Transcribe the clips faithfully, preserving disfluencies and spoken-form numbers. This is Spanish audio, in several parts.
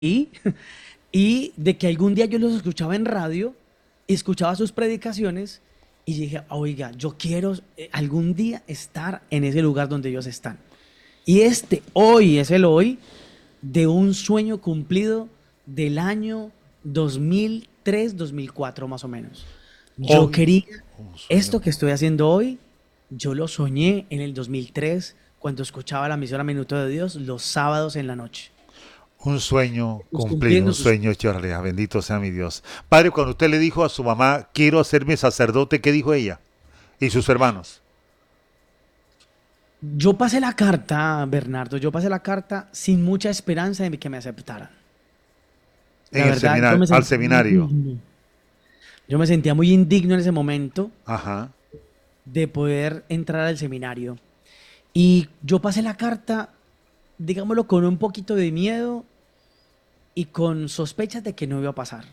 y, y de que algún día yo los escuchaba en radio, escuchaba sus predicaciones y dije, oiga, yo quiero eh, algún día estar en ese lugar donde ellos están. Y este hoy es el hoy de un sueño cumplido del año dos mil tres, dos mil cuatro más o menos. Yo Hoy, quería un sueño. esto que estoy haciendo hoy, yo lo soñé en el dos mil tres cuando escuchaba la emisora Minuto de Dios los sábados en la noche. Un sueño Estamos cumplido, un cumpliendo sus... sueño hecho realidad. Bendito sea mi Dios. Padre, cuando usted le dijo a su mamá, quiero hacerme sacerdote, ¿qué dijo ella? Y sus hermanos. Yo pasé la carta, Bernardo, yo pasé la carta sin mucha esperanza de que me aceptaran. La En el verdad, yo seminario, me al sentía muy seminario. indigno. Yo me sentía muy indigno en ese momento Ajá. de poder entrar al seminario. Y yo pasé la carta, digámoslo, con un poquito de miedo y con sospechas de que no iba a pasar.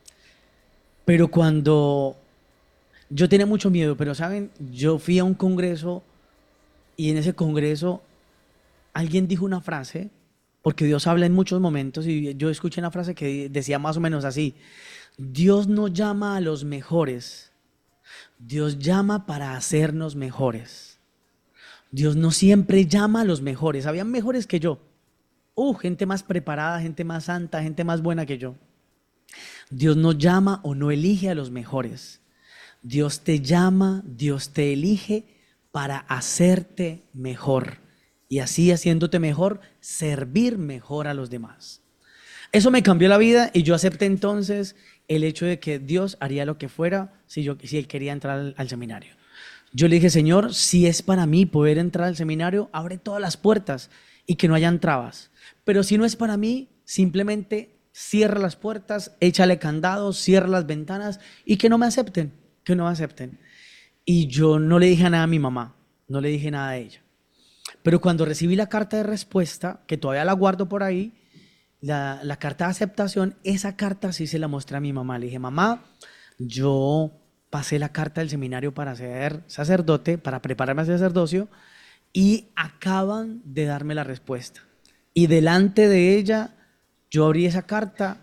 Pero cuando yo tenía mucho miedo, pero saben, yo fui a un congreso y en ese congreso alguien dijo una frase, porque Dios habla en muchos momentos y yo escuché una frase que decía más o menos así, Dios no llama a los mejores, Dios llama para hacernos mejores. Dios no siempre llama a los mejores, habían mejores que yo. Uh, gente más preparada, gente más santa, gente más buena que yo. Dios no llama o no elige a los mejores. Dios te llama, Dios te elige para hacerte mejor. Y así haciéndote mejor, servir mejor a los demás. Eso me cambió la vida y yo acepté entonces el hecho de que Dios haría lo que fuera si, yo, si Él quería entrar al, al seminario. Yo le dije, Señor, si es para mí poder entrar al seminario, abre todas las puertas y que no hayan trabas. Pero si no es para mí, simplemente cierra las puertas, échale candados, cierra las ventanas y que no me acepten, que no me acepten. Y yo no le dije nada a mi mamá, no le dije nada a ella. Pero cuando recibí la carta de respuesta, que todavía la guardo por ahí, la, la carta de aceptación, esa carta sí se la mostré a mi mamá. Le dije, mamá, yo pasé la carta del seminario para ser sacerdote, para prepararme al sacerdocio, y acaban de darme la respuesta. Y delante de ella, yo abrí esa carta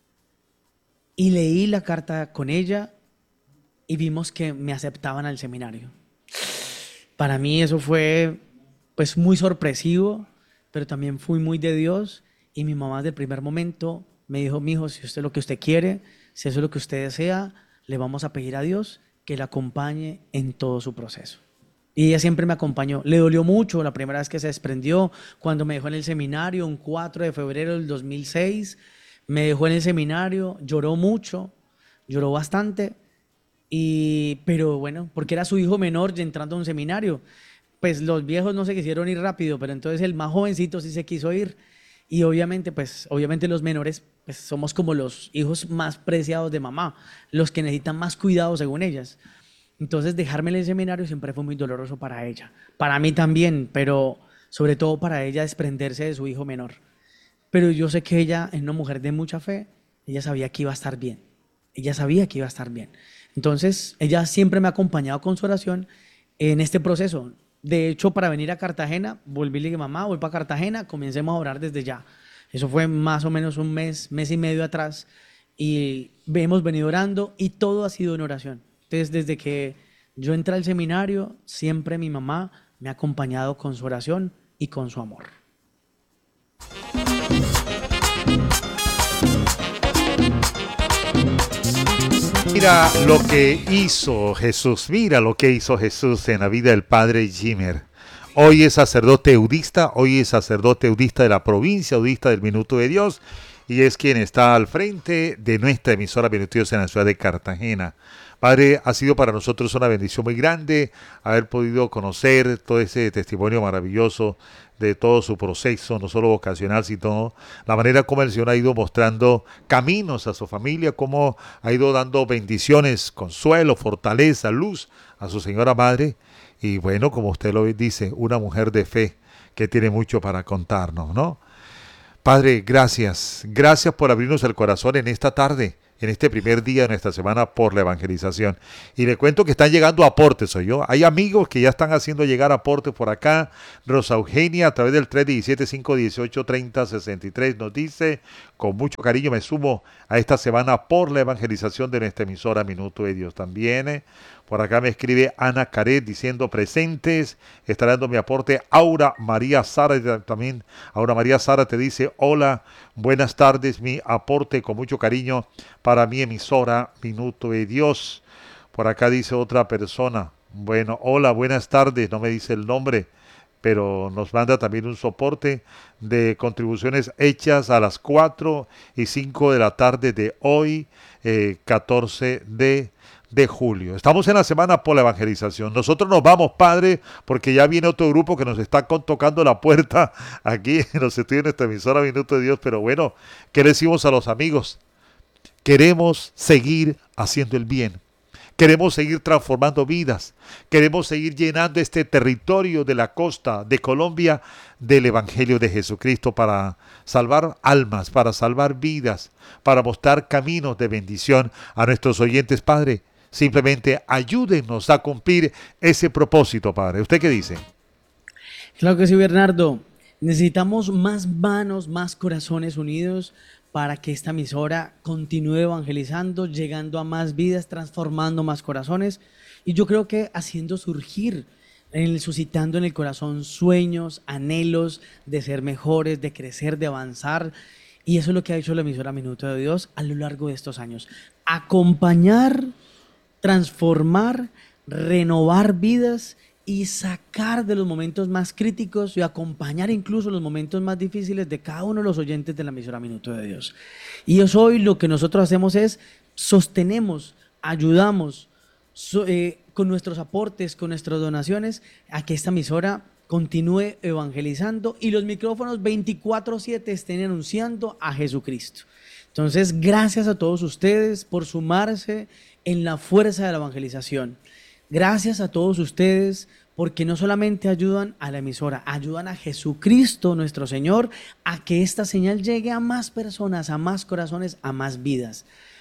y leí la carta con ella y vimos que me aceptaban al seminario. Para mí eso fue pues muy sorpresivo, pero también fui muy de Dios y mi mamá desde el primer momento me dijo, mijo, si usted es lo que usted quiere, si eso es lo que usted desea, le vamos a pedir a Dios que la acompañe en todo su proceso. Y ella siempre me acompañó. Le dolió mucho la primera vez que se desprendió, cuando me dejó en el seminario, un cuatro de febrero del dos mil seis, me dejó en el seminario, lloró mucho, lloró bastante, y, pero bueno, porque era su hijo menor ya entrando a un seminario, pues los viejos no se quisieron ir rápido, pero entonces el más jovencito sí se quiso ir. Y obviamente, pues, obviamente los menores, pues, somos como los hijos más preciados de mamá, los que necesitan más cuidado según ellas. Entonces, dejarme en el seminario siempre fue muy doloroso para ella. Para mí también, pero sobre todo para ella desprenderse de su hijo menor. Pero yo sé que ella es una mujer de mucha fe, ella sabía que iba a estar bien. Ella sabía que iba a estar bien. Entonces, ella siempre me ha acompañado con su oración en este proceso. De hecho, para venir a Cartagena, volví y le dije, mamá, voy para Cartagena, comencemos a orar desde ya. Eso fue más o menos un mes, mes y medio atrás. Y hemos venido orando y todo ha sido en oración. Entonces, desde que yo entré al seminario, siempre mi mamá me ha acompañado con su oración y con su amor. Mira lo que hizo Jesús, mira lo que hizo Jesús en la vida del padre Jimmer. Hoy es sacerdote eudista, hoy es sacerdote eudista de la provincia, eudista del Minuto de Dios, y es quien está al frente de nuestra emisora Minuto de Dios en la ciudad de Cartagena. Padre, ha sido para nosotros una bendición muy grande haber podido conocer todo ese testimonio maravilloso de todo su proceso, no solo vocacional, sino la manera como el Señor ha ido mostrando caminos a su familia, cómo ha ido dando bendiciones, consuelo, fortaleza, luz a su señora madre. Y bueno, como usted lo dice, una mujer de fe que tiene mucho para contarnos, ¿no? Padre, gracias. Gracias por abrirnos el corazón en esta tarde. en este primer día de nuestra semana por la evangelización. Y le cuento que están llegando aportes, soy yo. Hay amigos que ya están haciendo llegar aportes por acá. Rosa Eugenia, a través del tres diecisiete, cinco dieciocho, treinta sesenta y tres, nos dice: con mucho cariño me sumo a esta semana por la evangelización de nuestra emisora Minuto de Dios. También eh, por acá me escribe Ana Caret diciendo: presentes, estará dando mi aporte. Aura María Sara también. Aura María Sara te dice: hola, buenas tardes, mi aporte con mucho cariño para mi emisora Minuto de Dios. Por acá dice otra persona: bueno, hola, buenas tardes, no me dice el nombre, pero nos manda también un soporte de contribuciones hechas a las cuatro y cinco de la tarde de hoy, eh, catorce de julio. Estamos en la semana por la evangelización. Nosotros nos vamos, Padre, porque ya viene otro grupo que nos está con, tocando la puerta aquí en los estudios de nuestra emisora Minuto de Dios. Pero bueno, ¿qué le decimos a los amigos? Queremos seguir haciendo el bien. Queremos seguir transformando vidas. Queremos seguir llenando este territorio de la costa de Colombia del Evangelio de Jesucristo para salvar almas, para salvar vidas, para mostrar caminos de bendición a nuestros oyentes, Padre. Simplemente ayúdenos a cumplir ese propósito, Padre. ¿Usted qué dice? Claro que sí, Bernardo. Necesitamos más manos, más corazones unidos para que esta emisora continúe evangelizando, llegando a más vidas, transformando más corazones. Y yo creo que haciendo surgir, el, suscitando en el corazón sueños, anhelos de ser mejores, de crecer, de avanzar. Y eso es lo que ha hecho la emisora Minuto de Dios a lo largo de estos años. Acompañar, transformar, renovar vidas y sacar de los momentos más críticos y acompañar incluso los momentos más difíciles de cada uno de los oyentes de la emisora Minuto de Dios. Y eso hoy lo que nosotros hacemos es sostenemos, ayudamos so, eh, con nuestros aportes, con nuestras donaciones, a que esta emisora continúe evangelizando y los micrófonos veinticuatro siete estén anunciando a Jesucristo. Entonces, gracias a todos ustedes por sumarse en la fuerza de la evangelización. Gracias a todos ustedes porque no solamente ayudan a la emisora, ayudan a Jesucristo nuestro Señor a que esta señal llegue a más personas, a más corazones, a más vidas.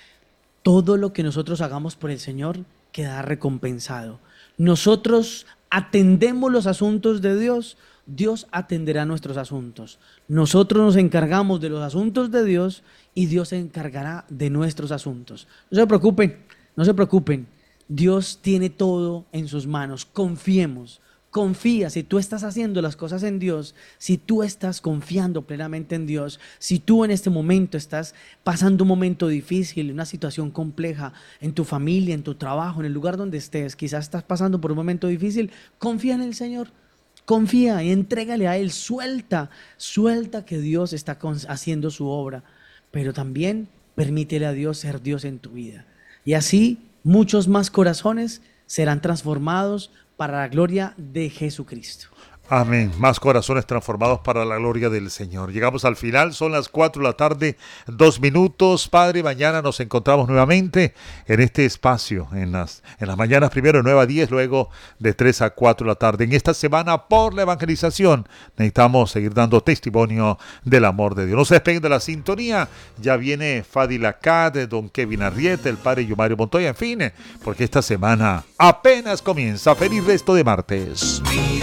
Todo lo que nosotros hagamos por el Señor queda recompensado. Nosotros atendemos los asuntos de Dios, Dios atenderá nuestros asuntos. Nosotros nos encargamos de los asuntos de Dios y Dios se encargará de nuestros asuntos. No se preocupen, no se preocupen. Dios tiene todo en sus manos. Confiemos, confía. Si tú estás haciendo las cosas en Dios, si tú estás confiando plenamente en Dios, si tú en este momento estás pasando un momento difícil, una situación compleja en tu familia, en tu trabajo, en el lugar donde estés, quizás estás pasando por un momento difícil, confía en el Señor. Confía y entrégale a Él. Suelta, suelta que Dios está haciendo su obra, pero también permítele a Dios ser Dios en tu vida. Y así muchos más corazones serán transformados para la gloria de Jesucristo. Amén. Más corazones transformados para la gloria del Señor. Llegamos al final, son las cuatro de la tarde, dos minutos. Padre, mañana nos encontramos nuevamente en este espacio, en las, en las mañanas primero de nueve a diez, luego de tres a cuatro de la tarde. En esta semana por la evangelización necesitamos seguir dando testimonio del amor de Dios. No se despeguen de la sintonía, ya viene Fadi Lacat, don Kevin Arrieta, el padre Yumario Montoya, en fin, porque esta semana apenas comienza. Feliz resto de martes. Mira.